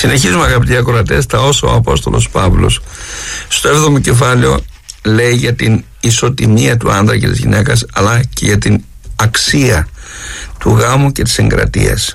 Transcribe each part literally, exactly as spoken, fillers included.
Συνεχίζουμε, αγαπητοί ακροατές, τα όσο ο Απόστολος Παύλος στο έβδομο κεφάλαιο λέει για την ισοτιμία του άντρα και της γυναίκας, αλλά και για την αξία του γάμου και της εγκρατείας.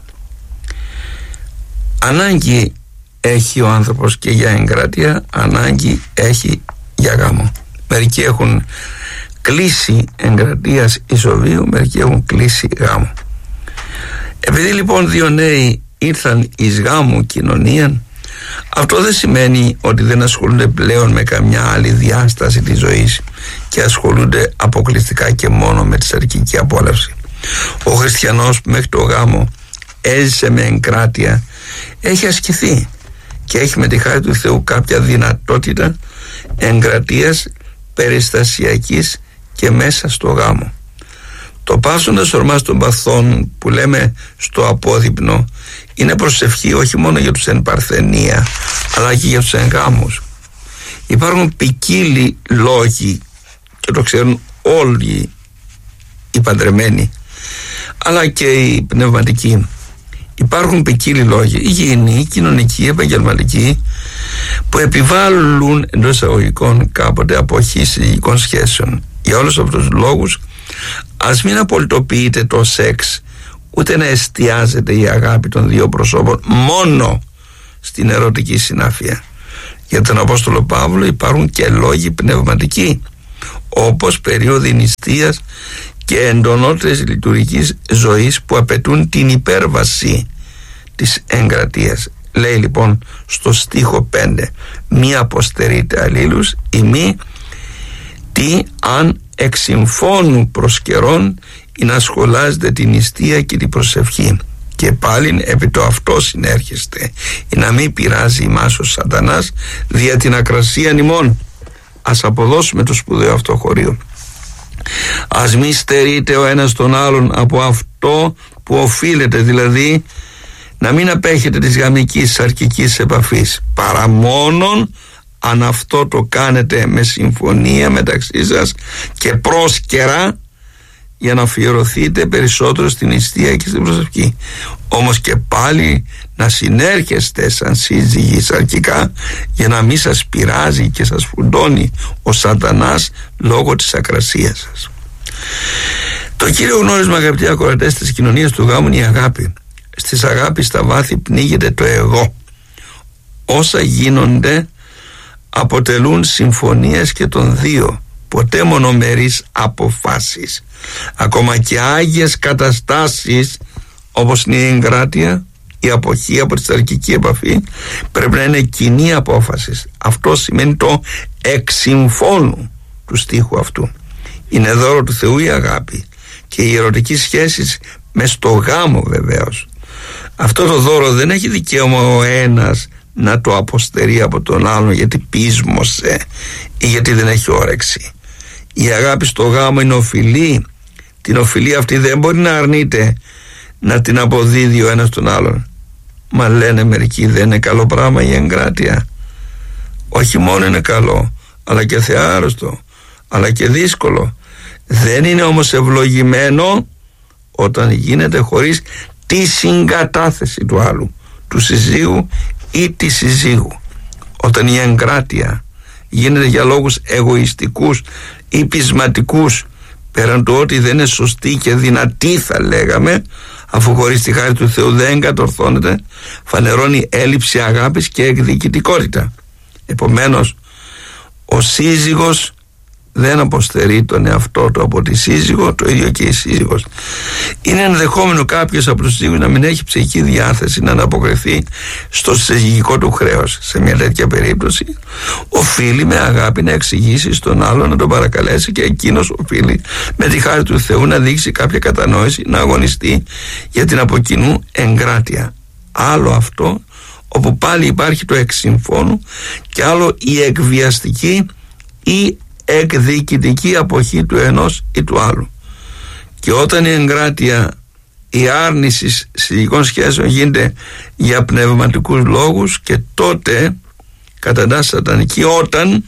Ανάγκη έχει ο άνθρωπος και για εγκρατεία, ανάγκη έχει για γάμο. Μερικοί έχουν κλείσει εγκρατείας ισοβίου, μερικοί έχουν κλείσει γάμο. Επειδή λοιπόν δύο νέοι ήρθαν εις γάμου κοινωνία, αυτό δεν σημαίνει ότι δεν ασχολούνται πλέον με καμιά άλλη διάσταση της ζωής και ασχολούνται αποκλειστικά και μόνο με τη σαρκική απόλαυση. Ο χριστιανός που μέχρι το γάμο έζησε με εγκράτεια έχει ασκηθεί και έχει με τη χάρη του Θεού κάποια δυνατότητα εγκρατείας περιστασιακής και μέσα στο γάμο. Το παύσοντας ορμάς των παθών που λέμε στο απόδειπνο είναι προσευχή όχι μόνο για τους εν παρθενία, αλλά και για τους εν γάμους. Υπάρχουν ποικίλοι λόγοι και το ξέρουν όλοι οι παντρεμένοι, αλλά και οι πνευματικοί. Υπάρχουν ποικίλοι λόγοι, υγιεινοί, κοινωνικοί, επαγγελματικοί, που επιβάλλουν εντός εισαγωγικών κάποτε αποχή συζυγικών σχέσεων. Για όλους αυτούς τους λόγους ας μην απολυτοποιείτε το σεξ, ούτε να εστιάζεται η αγάπη των δύο προσώπων μόνο στην ερωτική συνάφεια. Για τον Απόστολο Παύλο υπάρχουν και λόγοι πνευματικοί, όπως περίοδοι νηστείας και εντονότερες λειτουργικής ζωής που απαιτούν την υπέρβαση της εγκρατείας. Λέει λοιπόν στο στίχο πέντε, μη αποστερείτε αλλήλους ή μη τι αν εξ συμφώνου προς καιρόν ή να σχολάζετε την νηστεία και την προσευχή. Και πάλιν επί το αυτό συνέρχεστε, ή να μην πειράζει ημάς ο σατανάς δια την ακρασίαν ημών. Ας αποδώσουμε το σπουδαίο αυτό χωρίο. Ας μη στερείτε ο ένας τον άλλον από αυτό που οφείλετε, δηλαδή να μην απέχετε της γαμικής σαρκικής επαφής, παρά μόνον αν αυτό το κάνετε με συμφωνία μεταξύ σας και πρόσκαιρα, για να αφιερωθείτε περισσότερο στην νηστεία και στην προσευχή. Όμως και πάλι να συνέρχεστε σαν σύζυγοι σαρκικά, για να μην σας πειράζει και σας φουντώνει ο σατανάς λόγω της ακρασίας σας. Το κύριο γνώρισμα, αγαπητοί ακροατές, της κοινωνίας του γάμου είναι η αγάπη. Στις αγάπης στα βάθη πνίγεται το εγώ. Όσα γίνονται αποτελούν συμφωνίες και των δύο, ποτέ μονομερείς αποφάσεις. Ακόμα και άγιες καταστάσεις όπως είναι η εγκράτεια, η αποχή από τη σαρκική επαφή, πρέπει να είναι κοινή απόφαση. Αυτό σημαίνει το εξ συμφώνου του στίχου αυτού. Είναι δώρο του Θεού η αγάπη και οι ερωτικές σχέσεις μες στο γάμο βεβαίως. Αυτό το δώρο δεν έχει δικαίωμα ο ένας να το αποστερεί από τον άλλον γιατί πείσμωσε ή γιατί δεν έχει όρεξη. Η αγάπη στο γάμο είναι οφειλή. Την οφειλή αυτή δεν μπορεί να αρνείται να την αποδίδει ο ένας τον άλλον. Μα λένε μερικοί, δεν είναι καλό πράγμα η εγκράτεια? Όχι μόνο είναι καλό, αλλά και θεάρρωστο, αλλά και δύσκολο. Δεν είναι όμως ευλογημένο όταν γίνεται χωρίς τη συγκατάθεση του άλλου, του συζύγου ή της συζύγου. Όταν η εγκράτεια γίνεται για λόγους εγωιστικούς ή πεισματικούς, πέραν του ότι δεν είναι σωστή και δυνατή θα λέγαμε, αφού χωρίς τη χάρη του Θεού δεν κατορθώνεται, φανερώνει έλλειψη αγάπης και εκδικητικότητα. Επομένως, ο σύζυγος δεν αποστερεί τον εαυτό του από τη σύζυγο, το ίδιο και η σύζυγος. Είναι ενδεχόμενο κάποιος από τους σύζυγους να μην έχει ψυχική διάθεση να ανταποκριθεί στο συζυγικό του χρέος. Σε μια τέτοια περίπτωση οφείλει με αγάπη να εξηγήσει στον άλλον, να τον παρακαλέσει, και εκείνος οφείλει με τη χάρη του Θεού να δείξει κάποια κατανόηση, να αγωνιστεί για την από κοινού εγκράτεια. Άλλο αυτό, όπου πάλι υπάρχει το εξ συμφώνου, και άλλο η εκβιαστική ή εκδικητική αποχή του ενός ή του άλλου. Και όταν η εγκράτεια, η άρνηση συζυγικών σχέσεων γίνεται για πνευματικούς λόγους, και τότε καταντά σατανική, όταν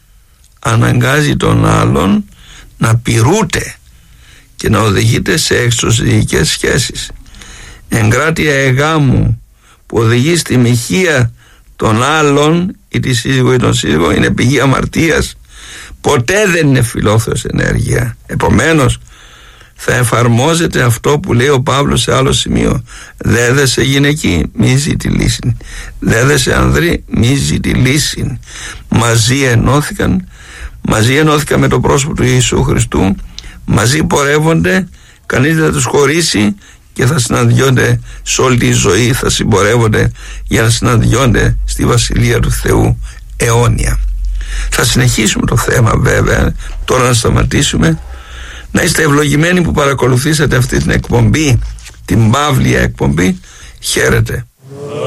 αναγκάζει τον άλλον να πειρούται και να οδηγείται σε εξωσυζυγικές σχέσεις. Εγκράτεια εγάμου που οδηγεί στη μοιχεία των άλλων ή τη σύζυγο ή τον σύζυγο είναι πηγή αμαρτίας. Ποτέ δεν είναι φιλόθεος ενέργεια. Επομένως θα εφαρμόζεται αυτό που λέει ο Παύλος σε άλλο σημείο: δέδεσαι γυναική, μη ζήτη λύση, δέδεσαι ανδρή, μη ζήτη λύση. Μαζί ενώθηκαν, μαζί ενώθηκαν με το πρόσωπο του Ιησού Χριστού, μαζί πορεύονται, κανείς δεν θα τους χωρίσει και θα συναντιόνται σε όλη τη ζωή, θα συμπορεύονται για να συναντιόνται στη Βασιλεία του Θεού αιώνια. Θα συνεχίσουμε το θέμα βέβαια, τώρα να σταματήσουμε. Να είστε ευλογημένοι που παρακολουθήσατε αυτή την εκπομπή, την Παύλια εκπομπή. Χαίρετε.